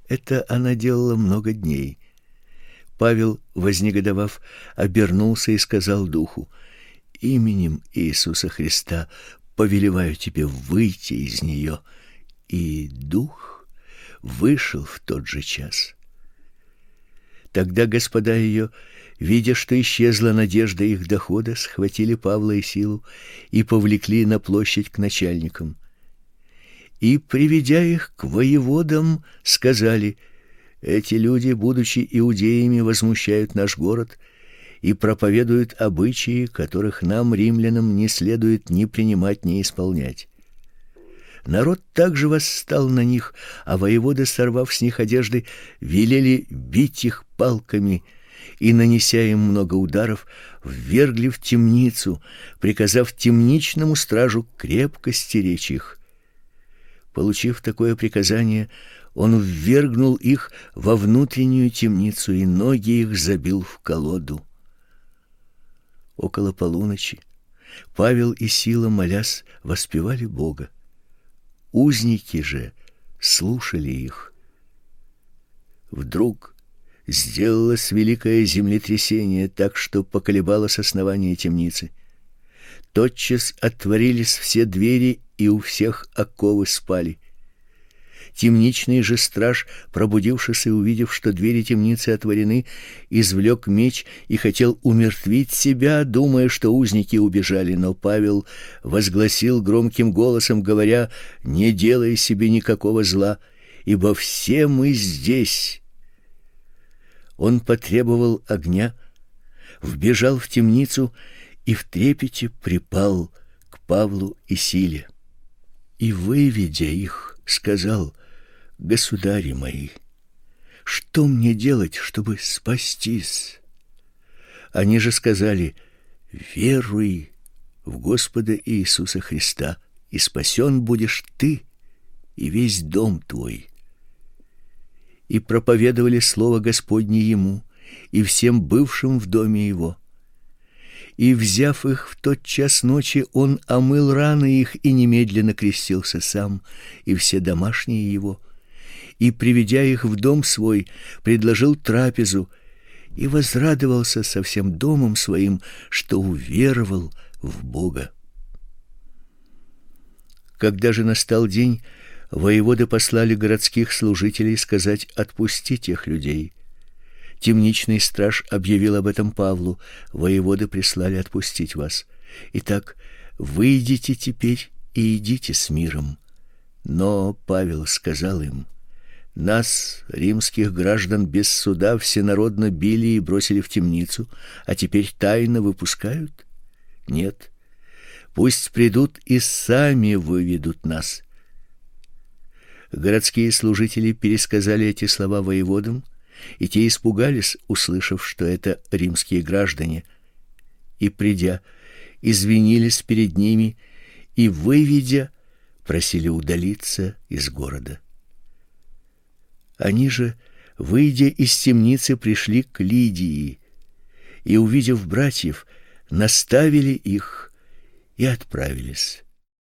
Это она делала много дней. Павел, вознегодовав, обернулся и сказал духу: именем Иисуса Христа повелеваю тебе выйти из нее. И дух вышел в тот же час. Тогда господа ее, видя, что исчезла надежда их дохода, схватили Павла и Силу и повлекли на площадь к начальникам. И, приведя их к воеводам, сказали: эти люди, будучи иудеями, возмущают наш город и проповедуют обычаи, которых нам, римлянам, не следует ни принимать, ни исполнять. Народ также восстал на них, а воеводы, сорвав с них одежды, велели бить их палками и, нанеся им много ударов, ввергли в темницу, приказав темничному стражу крепко стеречь их. Получив такое приказание, он ввергнул их во внутреннюю темницу и ноги их забил в колоду. Около полуночи Павел и Сила, молясь, воспевали Бога. Узники же слушали их. Вдруг сделалось великое землетрясение, так что поколебалось основание темницы. Тотчас отворились все двери, и у всех оковы спали. Темничный же страж, пробудившись и увидев, что двери темницы отворены, извлек меч и хотел умертвить себя, думая, что узники убежали. Но Павел возгласил громким голосом, говоря: «Не делай себе никакого зла, ибо все мы здесь». Он потребовал огня, вбежал в темницу и в трепете припал к Павлу и Силе. И, выведя их, сказал: «Государи мои, что мне делать, чтобы спастись?» Они же сказали: «Веруй в Господа Иисуса Христа, и спасен будешь ты и весь дом твой». И проповедовали слово Господне ему и всем бывшим в доме его. И, взяв их в тот час ночи, он омыл раны их и немедленно крестился сам и все домашние его. И, приведя их в дом свой, предложил трапезу и возрадовался со всем домом своим, что уверовал в Бога. Когда же настал день, воеводы послали городских служителей сказать: «Отпусти тех людей». Темничный страж объявил об этом Павлу: «Воеводы прислали отпустить вас. Итак, выйдите теперь и идите с миром». Но Павел сказал им: «Нас, римских граждан, без суда всенародно били и бросили в темницу, а теперь тайно выпускают? Нет, пусть придут и сами выведут нас». Городские служители пересказали эти слова воеводам, и те испугались, услышав, что это римские граждане, и, придя, извинились перед ними и, выведя, просили удалиться из города. Они же, выйдя из темницы, пришли к Лидии и, увидев братьев, наставили их и отправились.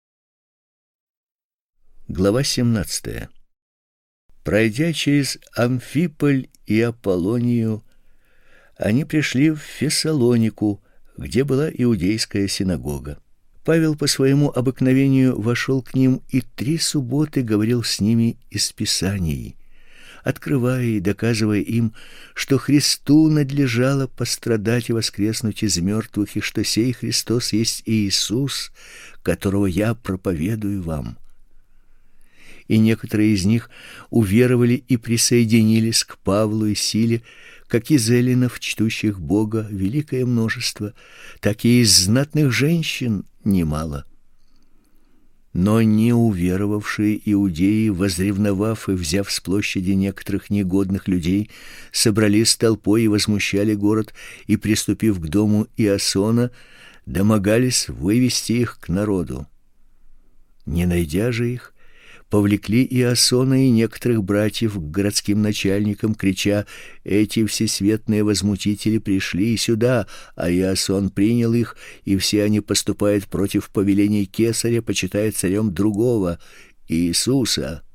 Глава 17. Пройдя через Амфиполь и Аполлонию, они пришли в Фессалонику, где была иудейская синагога. Павел по своему обыкновению вошел к ним и 3 субботы говорил с ними из Писаний, открывая и доказывая им, что Христу надлежало пострадать и воскреснуть из мертвых, и что сей Христос есть Иисус, которого я проповедую вам. И некоторые из них уверовали и присоединились к Павлу и Силе, как из эллинов, чтущих Бога, великое множество, так и из знатных женщин немало. Но не уверовавшие иудеи, возревновав и взяв с площади некоторых негодных людей, собрались толпой и возмущали город, и, приступив к дому Иасона, домогались вывести их к народу. Не найдя же их, повлекли Иасона и некоторых братьев к городским начальникам, крича: «Эти всесветные возмутители пришли сюда!» А Иасон принял их, и все они поступают против повелений Кесаря, почитая царем другого, Иисуса.